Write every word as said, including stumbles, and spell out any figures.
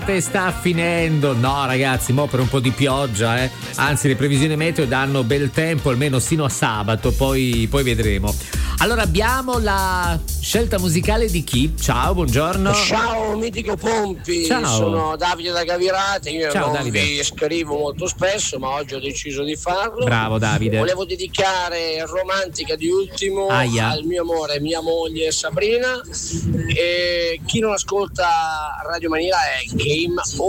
sta finendo. No ragazzi, mo per un po' di pioggia, eh. Anzi le previsioni meteo danno bel tempo almeno sino a sabato, poi, poi vedremo. Allora abbiamo la scelta musicale di chi? Ciao, buongiorno. Ciao mitico Pompi. Ciao. Sono Davide da Gavirate. Io Ciao, non Davide. vi scrivo molto spesso, ma oggi ho deciso di farlo. Bravo Davide. Volevo dedicare Romantica di Ultimo Aia. al mio amore, mia moglie Sabrina. E chi non ascolta Radio Mania è Game